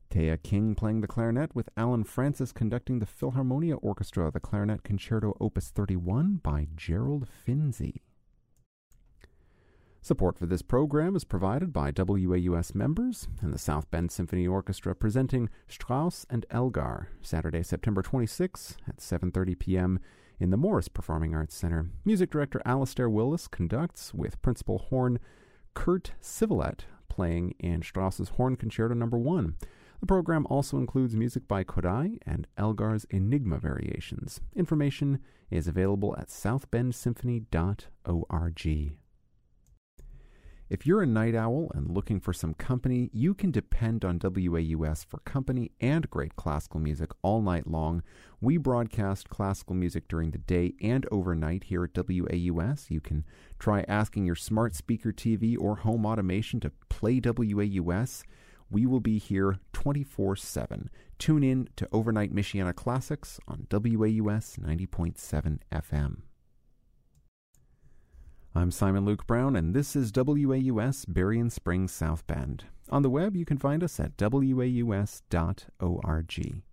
Taya King playing the clarinet with Alan Francis conducting the Philharmonia Orchestra, the Clarinet Concerto Opus 31 by Gerald Finzi. Support for this program is provided by WAUS members and the South Bend Symphony Orchestra presenting Strauss and Elgar, Saturday, September 26 at 7:30 p.m. in the Morris Performing Arts Center. Music director Alastair Willis conducts with principal horn Kurt Sivelet playing in Strauss's Horn Concerto No. 1. The program also includes music by Kodály and Elgar's Enigma variations. Information is available at southbendsymphony.org. If you're a night owl and looking for some company, you can depend on WAUS for company and great classical music all night long. We broadcast classical music during the day and overnight here at WAUS. You can try asking your smart speaker TV or home automation to play WAUS. We will be here 24/7. Tune in to Overnight Michiana Classics on WAUS 90.7 FM. I'm Simon Luke Brown, and this is WAUS Berrien Springs South Bend. On the web, you can find us at waus.org.